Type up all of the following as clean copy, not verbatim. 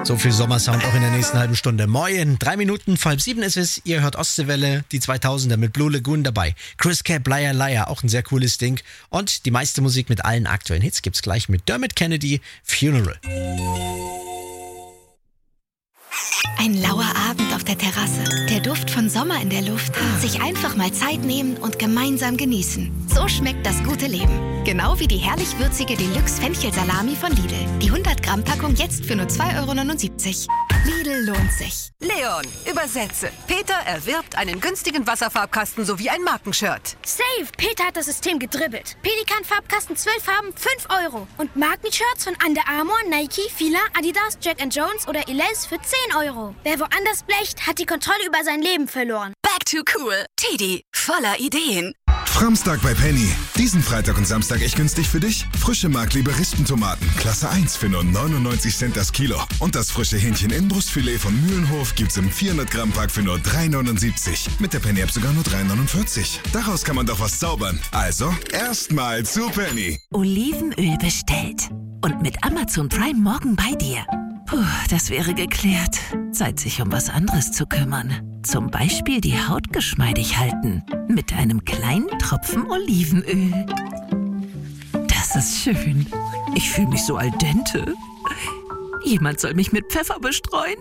So viel Sommersound auch in der nächsten halben Stunde. Moin, 3 Minuten, vor 6:30 ist es. Ihr hört Ostseewelle, die 2000er mit Blue Lagoon dabei. Chris Cap, Liar Liar, auch ein sehr cooles Ding. Und die meiste Musik mit allen aktuellen Hits gibt's gleich mit Dermot Kennedy, Funeral. Ein lauer Abend auf der Terrasse. Der Duft von Sommer in der Luft. Sich einfach mal Zeit nehmen und gemeinsam genießen. So schmeckt das gute Leben. Genau wie die herrlich würzige Deluxe-Fenchelsalami von Lidl. Die 100-Gramm-Packung jetzt für nur 2,79 €. Lidl lohnt sich. Leon, übersetze. Peter erwirbt einen günstigen Wasserfarbkasten sowie ein Markenshirt. Safe! Peter hat das System gedribbelt. Pelikan-Farbkasten 12 Farben, 5 €. Und Markenshirts von Under Armour, Nike, Fila, Adidas, Jack & Jones oder Elize für 10 €. Wer woanders blecht, hat die Kontrolle über sein Leben verloren. Back to cool. Teddy, voller Ideen. Framstag bei Penny. Diesen Freitag und Samstag echt günstig für dich? Frische Mark-Liberistentomaten, Klasse 1 für nur 99 Cent das Kilo. Und das frische Hähnchen-Innenbrustfilet von Mühlenhof gibt's im 400-Gramm-Pack für nur 3,79. Mit der Penny-App sogar nur 3,49. Daraus kann man doch was zaubern. Also, erstmal zu Penny. Olivenöl bestellt. Und mit Amazon Prime morgen bei dir. Puh, das wäre geklärt. Zeit, sich um was anderes zu kümmern. Zum Beispiel die Haut geschmeidig halten. Mit einem kleinen Tropfen Olivenöl. Das ist schön. Ich fühle mich so al dente. Jemand soll mich mit Pfeffer bestreuen.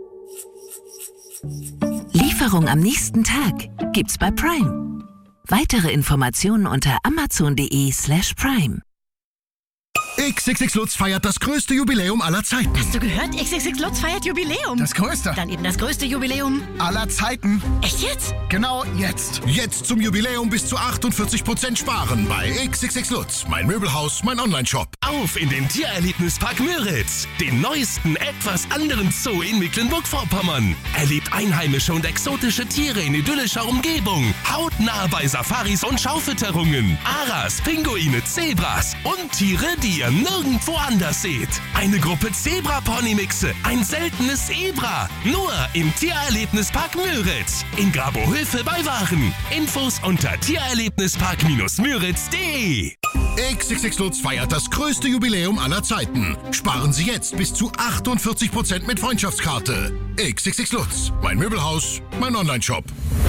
Lieferung am nächsten Tag gibt's bei Prime. Weitere Informationen unter amazon.de/prime. XXX Lutz feiert das größte Jubiläum aller Zeiten. Hast du gehört? XXX Lutz feiert Jubiläum. Das größte. Dann eben das größte Jubiläum Aller Zeiten. Echt jetzt? Genau jetzt. Jetzt zum Jubiläum bis zu 48% sparen bei XXX Lutz. Mein Möbelhaus, mein Onlineshop. Auf in den Tiererlebnispark Müritz, den neuesten, etwas anderen Zoo in Mecklenburg-Vorpommern. Erlebt einheimische und exotische Tiere in idyllischer Umgebung. Hautnah bei Safaris und Schaufütterungen. Aras, Pinguine, Zebras und Tiere, die ihr nirgendwo anders seht. Eine Gruppe Zebra-Pony-Mixe, ein seltenes Zebra. Nur im Tiererlebnispark Müritz. In Grabohöfe bei Waren. Infos unter tiererlebnispark-müritz.de. XXX Lutz feiert das größte Jubiläum aller Zeiten. Sparen Sie jetzt bis zu 48% mit Freundschaftskarte. XXX Lutz. Mein Möbelhaus, mein Onlineshop.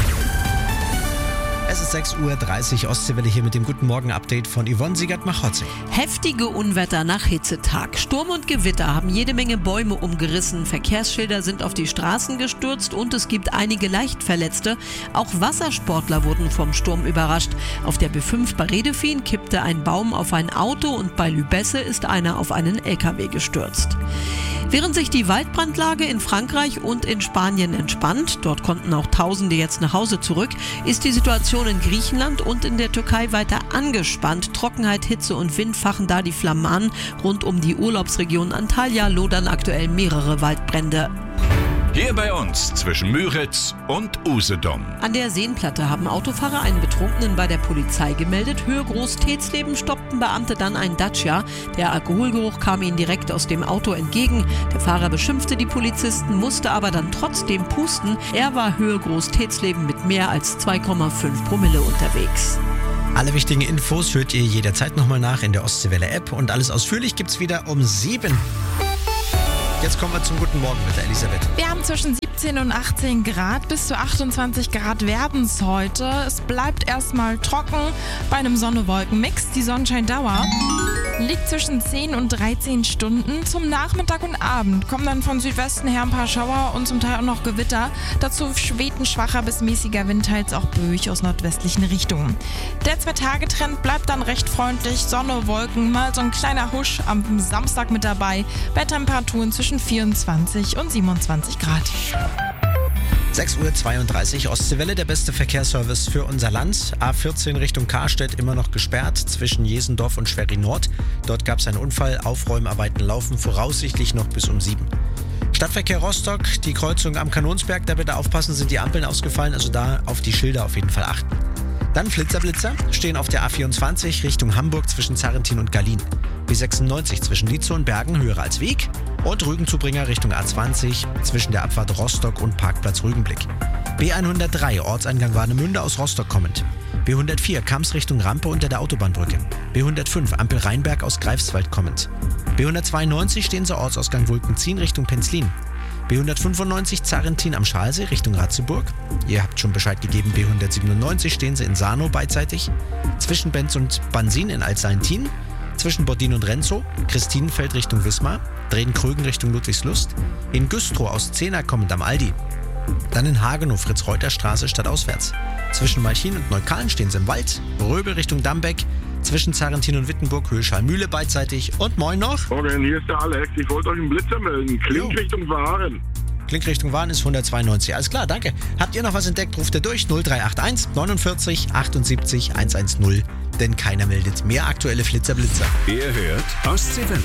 Es ist 6:30 Uhr, Ostseewelle hier mit dem Guten Morgen-Update von Yvonne Siegert-Machotze. Heftige Unwetter nach Hitzetag. Sturm und Gewitter haben jede Menge Bäume umgerissen, Verkehrsschilder sind auf die Straßen gestürzt und es gibt einige Leichtverletzte. Auch Wassersportler wurden vom Sturm überrascht. Auf der B5 bei Redefien kippte ein Baum auf ein Auto und bei Lübesse ist einer auf einen LKW gestürzt. Während sich die Waldbrandlage in Frankreich und in Spanien entspannt, dort konnten auch Tausende jetzt nach Hause zurück, ist die Situation in Griechenland und in der Türkei weiter angespannt. Trockenheit, Hitze und Wind fachen da die Flammen an. Rund um die Urlaubsregion Antalya lodern aktuell mehrere Waldbrände. Hier bei uns zwischen Müritz und Usedom. An der Seenplatte haben Autofahrer einen Betrunkenen bei der Polizei gemeldet. Höhe Groß-Tetsleben stoppten Beamte dann einen Dacia. Der Alkoholgeruch kam ihnen direkt aus dem Auto entgegen. Der Fahrer beschimpfte die Polizisten, musste aber dann trotzdem pusten. Er war Höhe Groß-Tetsleben mit mehr als 2,5 Promille unterwegs. Alle wichtigen Infos hört ihr jederzeit nochmal nach in der Ostseewelle-App und alles ausführlich gibt's wieder um 7. Jetzt kommen wir zum Guten Morgen mit der Elisabeth. Wir haben zwischen 17 und 18 Grad, bis zu 28 Grad werden es heute. Es bleibt erstmal trocken bei einem Sonne-Wolken-Mix. Die Sonnenscheindauer liegt zwischen 10 und 13 Stunden. Zum Nachmittag und Abend kommen dann von Südwesten her ein paar Schauer und zum Teil auch noch Gewitter. Dazu weht ein schwacher bis mäßiger Wind, teils auch böig aus nordwestlichen Richtungen. Der 2-Tage-Trend bleibt dann recht freundlich. Sonne, Wolken, mal so ein kleiner Husch am Samstag mit dabei. Bei Temperaturen zwischen 24 und 27 Grad. 6:32 Uhr, Ostseewelle, der beste Verkehrsservice für unser Land. A14 Richtung Karstedt immer noch gesperrt zwischen Jesendorf und Schwerin-Nord. Dort gab es einen Unfall, Aufräumarbeiten laufen voraussichtlich noch bis um 7. Stadtverkehr Rostock, die Kreuzung am Kanonsberg, da bitte aufpassen, sind die Ampeln ausgefallen, also da auf die Schilder auf jeden Fall achten. Dann Flitzer stehen auf der A24 Richtung Hamburg zwischen Zarrentin und Gallien. B96 zwischen Lietzow und Bergen höher als Weg. Und Rügenzubringer Richtung A20 zwischen der Abfahrt Rostock und Parkplatz Rügenblick. B103 Ortseingang Warnemünde aus Rostock kommend. B104 Kams Richtung Rampe unter der Autobahnbrücke. B105 Ampel Rheinberg aus Greifswald kommend. B192 Stehenser Ortsausgang Wulkenzien Richtung Penzlin. B195 Zarentin am Schalsee Richtung Ratzeburg. Ihr habt schon Bescheid gegeben, B197 stehen sie in Sarnow beidseitig. Zwischen Benz und Bansin in Altsalentin. Zwischen Bordin und Renzow. Christinenfeld Richtung Wismar. Drehen-Krögen Richtung Ludwigslust. In Güstrow aus Zehner kommend am Aldi. Dann in Hagenow Fritz-Reuter-Straße stadtauswärts. Zwischen Malchin und Neukölln stehen sie im Wald. Röbel Richtung Dambeck. Zwischen Zarentin und Wittenburg, Höhlschallmühle beidseitig. Und moin noch. Morgen, hier ist der Alex. Ich wollte euch einen Blitzer melden. Klink Richtung Waren. Klink Richtung Waren ist 192. Alles klar, danke. Habt ihr noch was entdeckt, ruft ihr durch 0381 49 78 110. Denn keiner meldet mehr aktuelle Flitzer-Blitzer. Ihr hört Ostseewelle.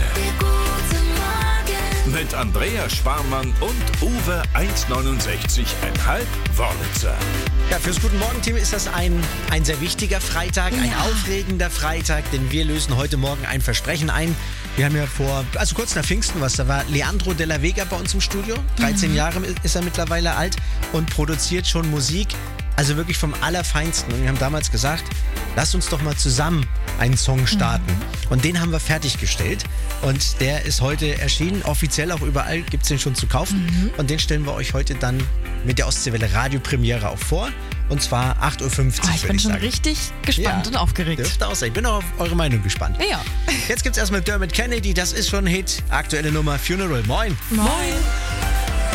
Mit Andrea Schwarmann und Uwe 169,5 Wörlitzer. Ja, fürs Guten Morgen-Team ist das ein sehr wichtiger Freitag, ein aufregender Freitag, denn wir lösen heute Morgen ein Versprechen ein. Wir haben ja kurz nach Pfingsten da war Leandro de la Vega bei uns im Studio. 13 Jahre ist er mittlerweile alt und produziert schon Musik, also wirklich vom Allerfeinsten. Und wir haben damals gesagt, lasst uns doch mal zusammen einen Song starten. Und den haben wir fertiggestellt. Und der ist heute erschienen. Offiziell auch überall gibt es den schon zu kaufen. Und den stellen wir euch heute dann mit der Ostseewelle Radiopremiere auch vor. Und zwar 8.50 Uhr, ich bin schon richtig gespannt und aufgeregt. Dürfte auch sein. Ich bin auch auf eure Meinung gespannt. Ja. Jetzt gibt's erstmal Dermot Kennedy. Das ist schon ein Hit. Aktuelle Nummer Funeral. Moin. Moin.